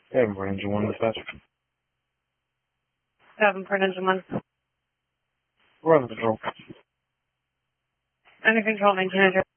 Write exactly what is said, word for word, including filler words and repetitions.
Seven for engine one dispatch. Seven for engine one. We're on the control. Under control, maintain